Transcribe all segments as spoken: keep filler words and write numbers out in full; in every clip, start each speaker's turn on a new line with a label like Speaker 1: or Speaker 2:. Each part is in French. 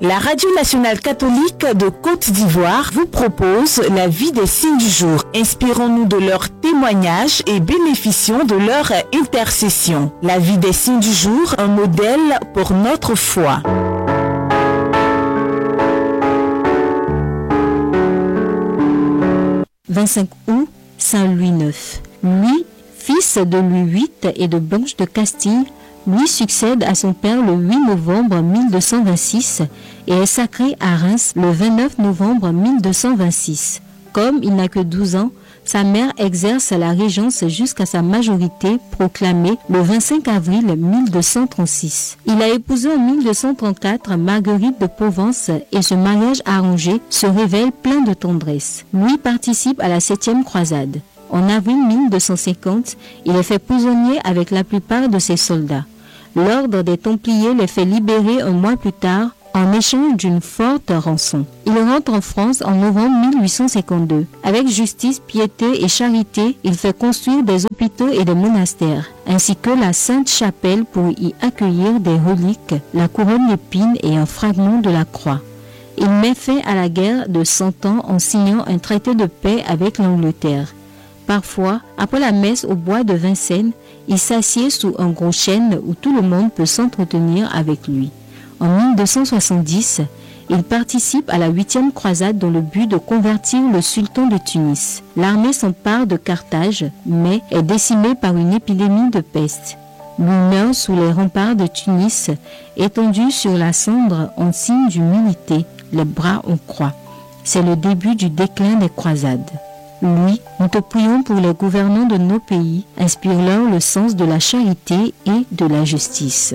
Speaker 1: La Radio nationale catholique de Côte d'Ivoire vous propose la vie des saints du jour. Inspirons-nous de leurs témoignages et bénéficions de leur intercession. La vie des saints du jour, un modèle pour notre foi.
Speaker 2: vingt-cinq août, Saint Louis neuf. Louis, fils de Louis huit et de Blanche de Castille, lui succède à son père le huit novembre mille deux cent vingt-six et est sacré à Reims le vingt-neuf novembre mille deux cent vingt-six. Comme il n'a que douze ans, sa mère exerce la régence jusqu'à sa majorité proclamée le vingt-cinq avril mille deux cent trente-six. Il a épousé en mille deux cent trente-quatre Marguerite de Provence et ce mariage arrangé se révèle plein de tendresse. Louis participe à la septième croisade. En avril mille deux cent cinquante, il est fait prisonnier avec la plupart de ses soldats. L'ordre des Templiers les fait libérer un mois plus tard en échange d'une forte rançon. Il rentre en France en novembre mille huit cent cinquante-deux. Avec justice, piété et charité, il fait construire des hôpitaux et des monastères, ainsi que la Sainte Chapelle pour y accueillir des reliques, la couronne d'épines et un fragment de la croix. Il met fin à la guerre de Cent Ans en signant un traité de paix avec l'Angleterre. Parfois, après la messe au bois de Vincennes, il s'assied sous un gros chêne où tout le monde peut s'entretenir avec lui. En mille deux cent soixante-dix, il participe à la huitième croisade dans le but de convertir le sultan de Tunis. L'armée s'empare de Carthage, mais est décimée par une épidémie de peste. Lui meurt sous les remparts de Tunis, étendu sur la cendre en signe d'humilité, les bras en croix. C'est le début du déclin des croisades. Louis, nous te prions pour les gouvernants de nos pays, inspire-leur le sens de la charité et de la justice.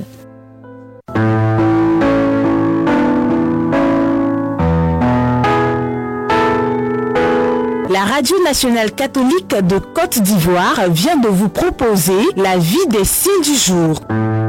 Speaker 1: La Radio nationale catholique de Côte d'Ivoire vient de vous proposer la vie des saints du jour.